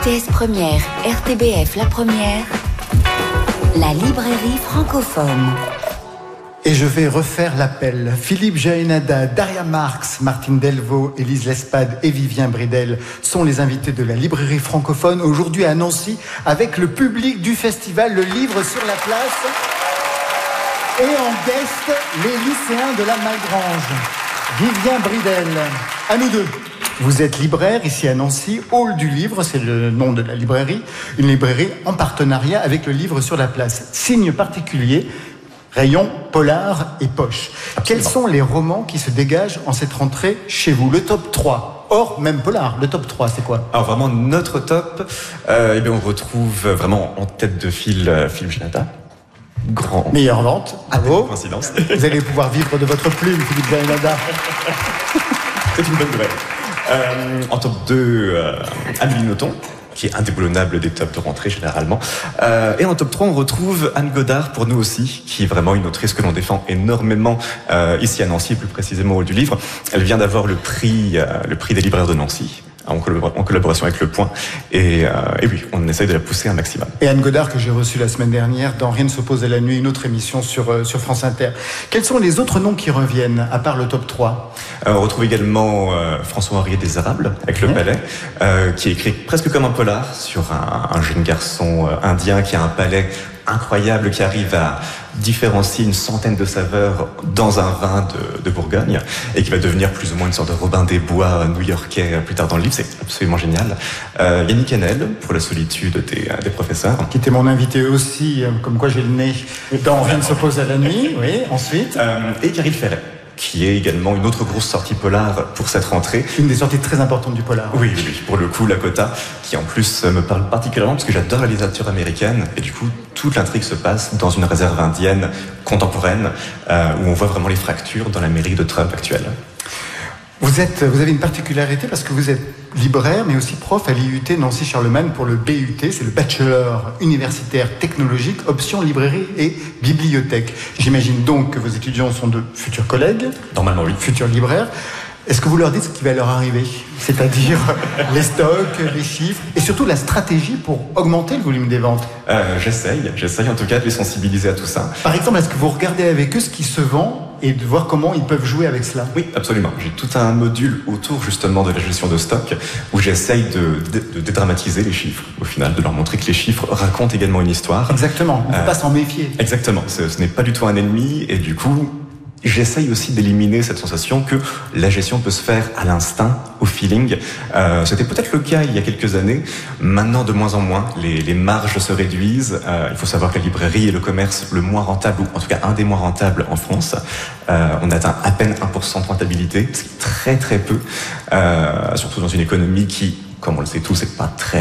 RTS Première, RTBF La Première, la librairie francophone. Et je vais refaire l'appel. Philippe Jaénada, Daria Marx, Martine Delvaux, Élise Lespade et Vivien Bridel sont les invités de la librairie francophone aujourd'hui à Nancy avec le public du festival Le Livre sur la Place et en guest les lycéens de la Malgrange. Vivien Bridel, à nous deux. Vous êtes libraire ici à Nancy, Hall du Livre, c'est le nom de la librairie, une librairie en partenariat avec Le Livre sur la Place. Signe particulier, rayon, polar et poche. Absolument. Quels sont les romans qui se dégagent en cette rentrée chez vous? Le top 3, or même polar, le top 3 c'est quoi? Alors vraiment notre top, on retrouve vraiment en tête de file Philippe Jaénada. Grand. Meilleure vente, bravo. Coïncidence. Vous allez pouvoir vivre de votre plume, Philippe Jaénada. C'est une bonne nouvelle. En top 2, Amélie Nothomb, qui est indéboulonnable des tops de rentrée généralement. Et en top 3, on retrouve Anne Godard, pour nous aussi, qui est vraiment une autrice que l'on défend énormément ici à Nancy, plus précisément au Hall du Livre. Elle vient d'avoir le prix des libraires de Nancy, en collaboration avec Le Point. Et oui, on essaye de la pousser un maximum. Et Anne Godard, que j'ai reçue la semaine dernière dans Rien ne s'oppose à la nuit, une autre émission sur France Inter. Quels sont les autres noms qui reviennent, à part le top 3 ? On retrouve également François-Henri des Érables, avec Le Palais, qui est écrit presque comme un polar sur un jeune garçon indien qui a un palais incroyable, qui arrive à différencier une centaine de saveurs dans un vin de Bourgogne et qui va devenir plus ou moins une sorte de Robin des Bois new-yorkais plus tard dans le livre. C'est absolument génial. Yannick Enel, pour La solitude des professeurs. Qui était mon invité aussi, comme quoi j'ai le nez dans Rien ne s'oppose à la nuit. Oui, ensuite. Et Caril Ferret, qui est également une autre grosse sortie polar pour cette rentrée. Une des sorties très importantes du polar. Oui, pour le coup, Lakota, qui en plus me parle particulièrement parce que j'adore la littérature américaine, et du coup, toute l'intrigue se passe dans une réserve indienne contemporaine, où on voit vraiment les fractures dans l'Amérique de Trump actuelle. Vous avez une particularité parce que vous êtes libraire, mais aussi prof à l'IUT Nancy-Charlemagne pour le BUT, c'est le Bachelor universitaire technologique, option librairie et bibliothèque. J'imagine donc que vos étudiants sont de futurs collègues. Normalement, oui. Futurs libraires. Est-ce que vous leur dites ce qui va leur arriver? C'est-à-dire les stocks, les chiffres, et surtout la stratégie pour augmenter le volume des ventes? J'essaye en tout cas de les sensibiliser à tout ça. Par exemple, est-ce que vous regardez avec eux ce qui se vend et de voir comment ils peuvent jouer avec cela? Oui, absolument. J'ai tout un module autour justement de la gestion de stock où j'essaye de dédramatiser les chiffres, au final, de leur montrer que les chiffres racontent également une histoire. Exactement, on ne peut pas s'en méfier. Exactement, ce n'est pas du tout un ennemi, et du coup, j'essaye aussi d'éliminer cette sensation que la gestion peut se faire à l'instinct, au feeling. C'était peut-être le cas il y a quelques années. Maintenant, de moins en moins, les marges se réduisent. Il faut savoir que la librairie est le commerce le moins rentable, ou en tout cas un des moins rentables en France. On atteint à peine 1% de rentabilité, ce qui est très très peu, surtout dans une économie qui, comme on le sait tous, c'est pas très